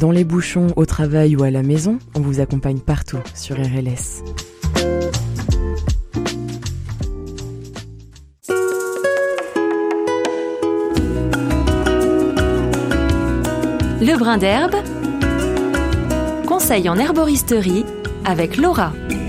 Dans les bouchons, au travail ou à la maison, on vous accompagne partout sur RLS. Le brin d'herbe, conseil en herboristerie avec Laura.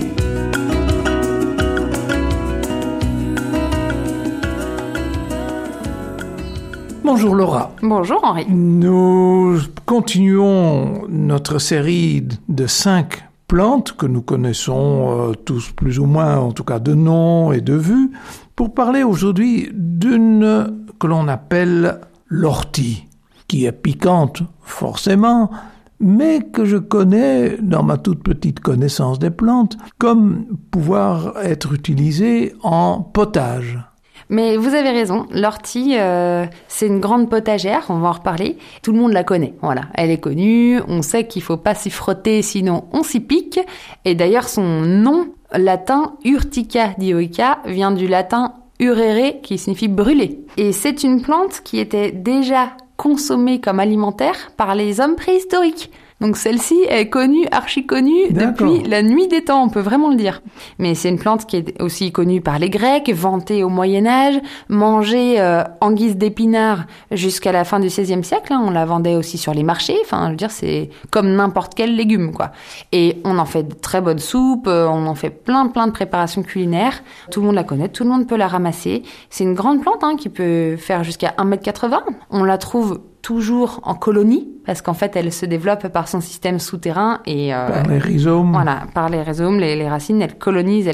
Bonjour Laura. Bonjour Henri. Nous continuons notre série de 5 plantes que nous connaissons tous plus ou moins, en tout cas de nom et de vue, pour parler aujourd'hui d'une que l'on appelle l'ortie, qui est piquante forcément, mais que je connais, dans ma toute petite connaissance des plantes, comme pouvoir être utilisée en potage. Mais vous avez raison, l'ortie, c'est une grande potagère, on va en reparler. Tout le monde la connaît, voilà. Elle est connue, on sait qu'il faut pas s'y frotter, sinon on s'y pique. Et d'ailleurs, son nom latin, Urtica dioica, vient du latin urere, qui signifie brûler. Et c'est une plante qui était déjà consommée comme alimentaire par les hommes préhistoriques. Donc celle-ci est connue, archi connue depuis la nuit des temps, on peut vraiment le dire. Mais c'est une plante qui est aussi connue par les Grecs, vantée au Moyen-Âge, mangée en guise d'épinard jusqu'à la fin du XVIe siècle. On la vendait aussi sur les marchés. Enfin, je veux dire, c'est comme n'importe quel légume, quoi. Et on en fait de très bonnes soupes, on en fait plein de préparations culinaires. Tout le monde la connaît, tout le monde peut la ramasser. C'est une grande plante qui peut faire jusqu'à 1,80 m. On la trouve toujours en colonie, parce qu'en fait, elle se développe par son système souterrain et par les rhizomes. Voilà, par les rhizomes, les racines, elle colonise,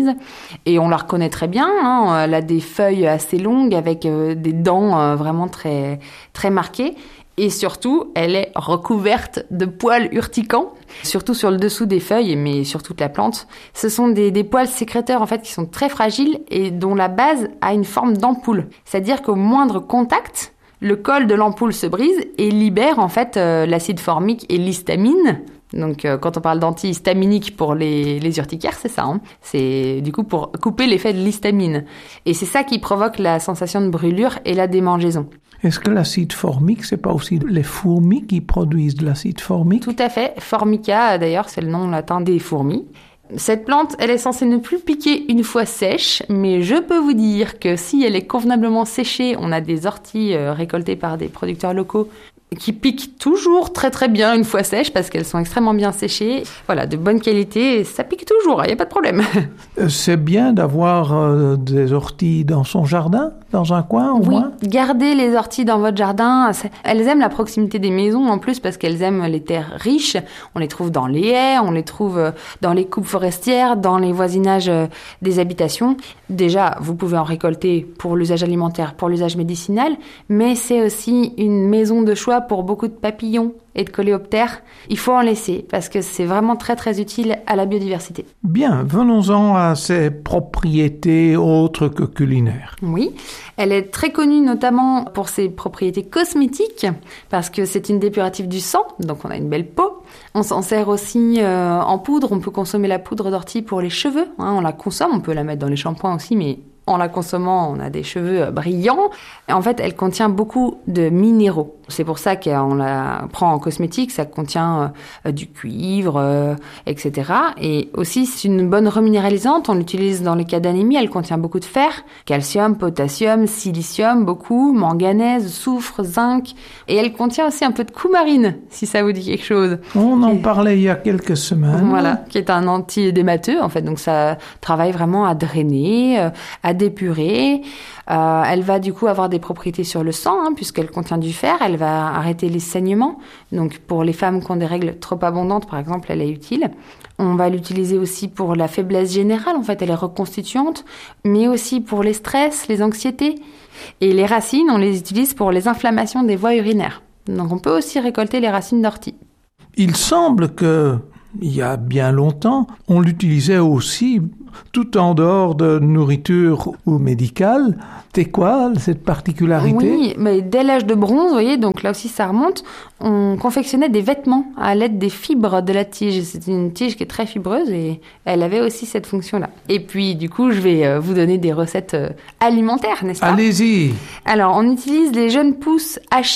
et on la reconnaît très bien. Elle a des feuilles assez longues avec des dents vraiment très très marquées. Et surtout, elle est recouverte de poils urticants, surtout sur le dessous des feuilles, mais sur toute la plante. Ce sont des poils sécréteurs, en fait, qui sont très fragiles et dont la base a une forme d'ampoule. C'est-à-dire qu'au moindre contact, le col de l'ampoule se brise et libère, en fait, l'acide formique et l'histamine. Donc, quand on parle d'antihistaminique pour les urticaires, c'est ça. C'est du coup pour couper l'effet de l'histamine. Et c'est ça qui provoque la sensation de brûlure et la démangeaison. Est-ce que l'acide formique, c'est pas aussi les fourmis qui produisent de l'acide formique? Tout à fait. Formica, d'ailleurs, c'est le nom latin des fourmis. Cette plante, elle est censée ne plus piquer une fois sèche, mais je peux vous dire que si elle est convenablement séchée, on a des orties récoltées par des producteurs locaux qui piquent toujours très très bien une fois sèches parce qu'elles sont extrêmement bien séchées. Voilà, de bonne qualité, ça pique toujours, il n'y a pas de problème. C'est bien d'avoir des orties dans son jardin, dans un coin au moins? Oui, gardez les orties dans votre jardin. Elles aiment la proximité des maisons en plus parce qu'elles aiment les terres riches. On les trouve dans les haies, on les trouve dans les coupes forestières, dans les voisinages des habitations. Déjà, vous pouvez en récolter pour l'usage alimentaire, pour l'usage médicinal, mais c'est aussi une maison de choix pour beaucoup de papillons et de coléoptères. Il faut en laisser parce que c'est vraiment très très utile à la biodiversité. Bien, venons-en à ses propriétés autres que culinaires. Oui, elle est très connue notamment pour ses propriétés cosmétiques parce que c'est une dépurative du sang, donc on a une belle peau. On s'en sert aussi en poudre, on peut consommer la poudre d'ortie pour les cheveux, on la consomme, on peut la mettre dans les shampoings aussi, mais en la consommant, on a des cheveux brillants. En fait, elle contient beaucoup de minéraux. C'est pour ça qu'on la prend en cosmétique. Ça contient du cuivre, etc. Et aussi, c'est une bonne reminéralisante. On l'utilise dans les cas d'anémie. Elle contient beaucoup de fer, calcium, potassium, silicium, beaucoup, manganèse, soufre, zinc. Et elle contient aussi un peu de coumarine, si ça vous dit quelque chose. On en parlait il y a quelques semaines. Voilà, qui est un anti-édémateux, en fait. Donc, ça travaille vraiment à drainer, à d'épurer. Elle va du coup avoir des propriétés sur le sang, puisqu'elle contient du fer. Elle va arrêter les saignements. Donc pour les femmes qui ont des règles trop abondantes, par exemple, elle est utile. On va l'utiliser aussi pour la faiblesse générale. En fait, elle est reconstituante, mais aussi pour les stress, les anxiétés. Et les racines, on les utilise pour les inflammations des voies urinaires. Donc on peut aussi récolter les racines d'ortie. Il semble que, il y a bien longtemps, on l'utilisait aussi tout en dehors de nourriture ou médicale. C'est quoi cette particularité? Oui, mais dès l'âge de bronze, vous voyez, donc là aussi ça remonte, on confectionnait des vêtements à l'aide des fibres de la tige. C'est une tige qui est très fibreuse et elle avait aussi cette fonction-là. Et puis du coup, je vais vous donner des recettes alimentaires, n'est-ce pas? Allez-y. Alors, on utilise les jeunes pousses hachées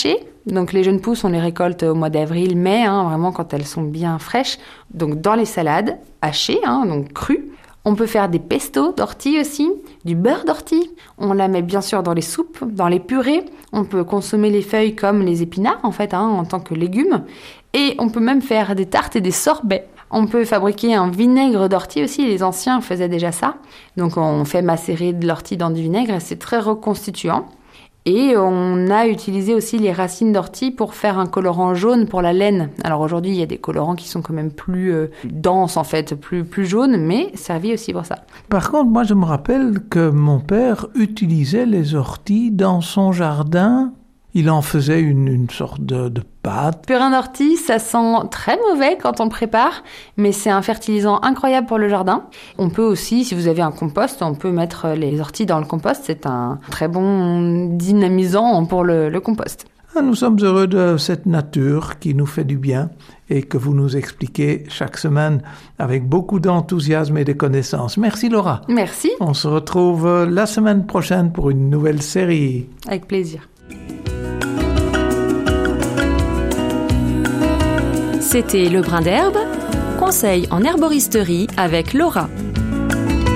Donc les jeunes pousses, on les récolte au mois d'avril, mai, vraiment quand elles sont bien fraîches. Donc dans les salades, hachées, donc crues. On peut faire des pestos d'ortie aussi, du beurre d'ortie. On la met bien sûr dans les soupes, dans les purées. On peut consommer les feuilles comme les épinards en fait, en tant que légumes. Et on peut même faire des tartes et des sorbets. On peut fabriquer un vinaigre d'ortie aussi, les anciens faisaient déjà ça. Donc on fait macérer de l'ortie dans du vinaigre et c'est très reconstituant. Et on a utilisé aussi les racines d'ortie pour faire un colorant jaune pour la laine. Alors aujourd'hui, il y a des colorants qui sont quand même plus denses en fait, plus jaunes, mais servis aussi pour ça. Par contre, moi je me rappelle que mon père utilisait les orties dans son jardin. Il en faisait une sorte de pâte. Purin d'ortie, ça sent très mauvais quand on le prépare, mais c'est un fertilisant incroyable pour le jardin. On peut aussi, si vous avez un compost, on peut mettre les orties dans le compost. C'est un très bon dynamisant pour le compost. Nous sommes heureux de cette nature qui nous fait du bien et que vous nous expliquez chaque semaine avec beaucoup d'enthousiasme et de connaissances. Merci Laura. Merci. On se retrouve la semaine prochaine pour une nouvelle série. Avec plaisir. C'était Le Brin d'Herbe, conseil en herboristerie avec Laura.